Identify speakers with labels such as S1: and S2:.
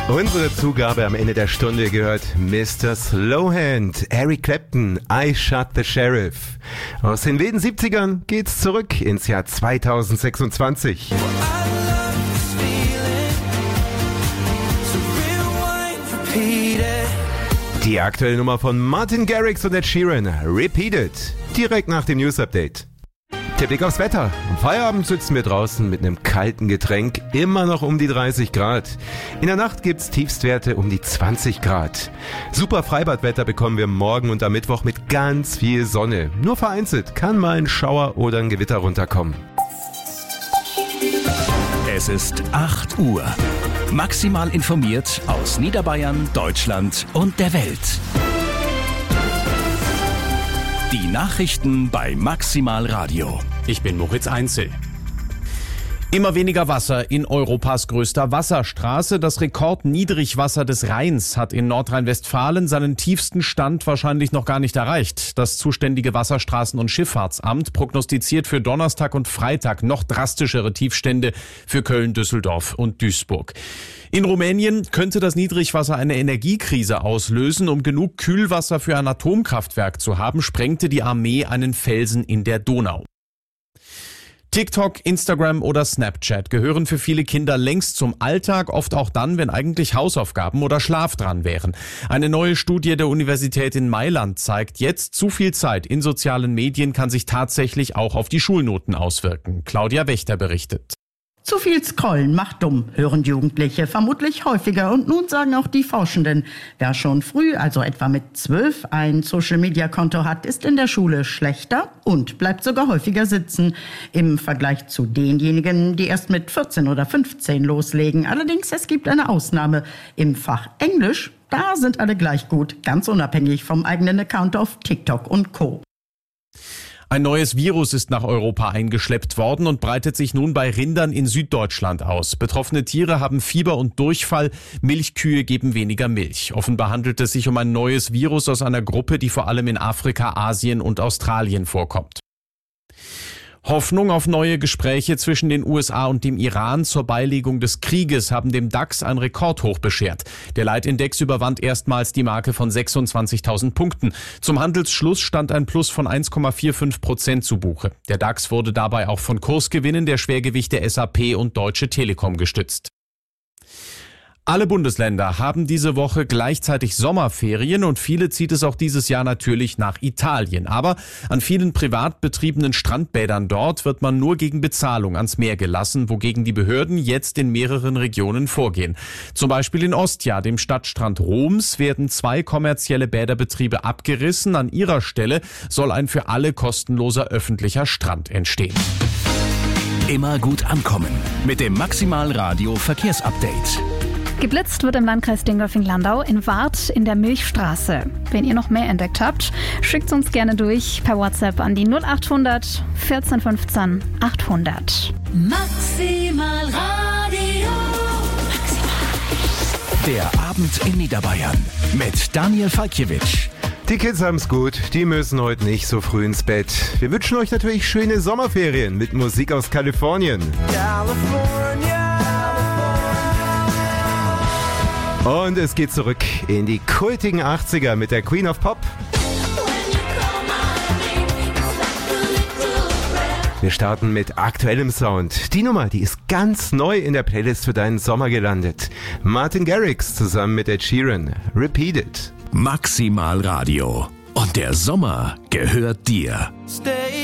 S1: Unsere Zugabe am Ende der Stunde gehört Mr. Slowhand, Eric Clapton, I Shot the Sheriff. Aus den wilden 70ern geht's zurück ins Jahr 2026. Die aktuelle Nummer von Martin Garrix und Ed Sheeran, Repeated, direkt nach dem News-Update. Der Blick aufs Wetter. Am Feierabend sitzen wir draußen mit einem kalten Getränk, immer noch um die 30 Grad. In der Nacht gibt's Tiefstwerte um die 20 Grad. Super Freibadwetter bekommen wir morgen und am Mittwoch mit ganz viel Sonne. Nur vereinzelt kann mal ein Schauer oder ein Gewitter runterkommen.
S2: Es ist 8 Uhr. Maximal informiert aus Niederbayern, Deutschland und der Welt. Die Nachrichten bei Maximal Radio.
S3: Ich bin Moritz Einzel. Immer weniger Wasser in Europas größter Wasserstraße. Das Rekordniedrigwasser des Rheins hat in Nordrhein-Westfalen seinen tiefsten Stand wahrscheinlich noch gar nicht erreicht. Das zuständige Wasserstraßen- und Schifffahrtsamt prognostiziert für Donnerstag und Freitag noch drastischere Tiefstände für Köln, Düsseldorf und Duisburg. In Rumänien könnte das Niedrigwasser eine Energiekrise auslösen. Um genug Kühlwasser für ein Atomkraftwerk zu haben, sprengte die Armee einen Felsen in der Donau. TikTok, Instagram oder Snapchat gehören für viele Kinder längst zum Alltag, oft auch dann, wenn eigentlich Hausaufgaben oder Schlaf dran wären. Eine neue Studie der Universität in Mailand zeigt jetzt, zu viel Zeit in sozialen Medien kann sich tatsächlich auch auf die Schulnoten auswirken. Claudia Wächter berichtet.
S4: Zu viel Scrollen macht dumm, hören Jugendliche vermutlich häufiger. Und nun sagen auch die Forschenden, wer schon früh, also etwa mit 12, ein Social-Media-Konto hat, ist in der Schule schlechter und bleibt sogar häufiger sitzen. Im Vergleich zu denjenigen, die erst mit 14 oder 15 loslegen. Allerdings, es gibt eine Ausnahme. Im Fach Englisch, da sind alle gleich gut, ganz unabhängig vom eigenen Account auf TikTok und Co.
S3: Ein neues Virus ist nach Europa eingeschleppt worden und breitet sich nun bei Rindern in Süddeutschland aus. Betroffene Tiere haben Fieber und Durchfall, Milchkühe geben weniger Milch. Offenbar handelt es sich um ein neues Virus aus einer Gruppe, die vor allem in Afrika, Asien und Australien vorkommt. Hoffnung auf neue Gespräche zwischen den USA und dem Iran zur Beilegung des Krieges haben dem DAX ein Rekordhoch beschert. Der Leitindex überwand erstmals die Marke von 26.000 Punkten. Zum Handelsschluss stand ein Plus von 1,45% zu Buche. Der DAX wurde dabei auch von Kursgewinnen der Schwergewichte SAP und Deutsche Telekom gestützt. Alle Bundesländer haben diese Woche gleichzeitig Sommerferien und viele zieht es auch dieses Jahr natürlich nach Italien. Aber an vielen privat betriebenen Strandbädern dort wird man nur gegen Bezahlung ans Meer gelassen, wogegen die Behörden jetzt in mehreren Regionen vorgehen. Zum Beispiel in Ostia, dem Stadtstrand Roms, werden 2 kommerzielle Bäderbetriebe abgerissen. An ihrer Stelle soll ein für alle kostenloser öffentlicher Strand entstehen.
S2: Immer gut ankommen mit dem Maximal Radio Verkehrsupdate.
S5: Geblitzt wird im Landkreis Dingolfing-Landau in Warth in der Milchstraße. Wenn ihr noch mehr entdeckt habt, schickt uns gerne durch per WhatsApp an die 0800 14 15 800.
S6: Maximal Radio.
S2: Der Abend in Niederbayern mit Daniel Falkiewicz.
S1: Die Kids haben's gut, die müssen heute nicht so früh ins Bett. Wir wünschen euch natürlich schöne Sommerferien mit Musik aus Kalifornien. Und es geht zurück in die kultigen 80er mit der Queen of Pop. Wir starten mit aktuellem Sound. Die Nummer, die ist ganz neu in der Playlist für deinen Sommer gelandet. Martin Garrix zusammen mit Ed Sheeran. Repeated.
S2: Maximal Radio. Und der Sommer gehört dir.
S6: Stay